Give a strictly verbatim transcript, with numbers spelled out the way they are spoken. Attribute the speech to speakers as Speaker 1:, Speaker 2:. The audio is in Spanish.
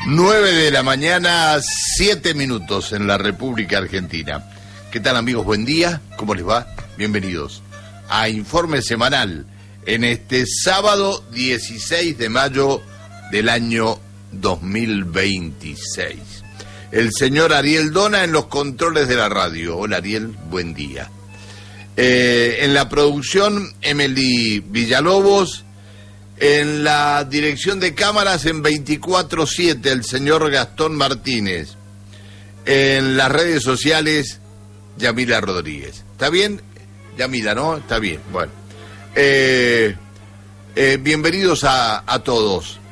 Speaker 1: nueve de la mañana, siete minutos en la República Argentina. ¿Qué tal, amigos? Buen día, ¿cómo les va? Bienvenidos a Informe Semanal en este sábado dieciséis de mayo del año dos mil veintiséis. El señor Ariel Dona en los controles de la radio. Hola, Ariel, buen día. Eh, en la producción, Emily Villalobos. En la dirección de cámaras en veinticuatro siete, el señor Gastón Martínez. En las redes sociales, Yamila Rodríguez. ¿Está bien? Yamila, ¿no? Está bien, bueno. Eh, eh, bienvenidos a, a todos.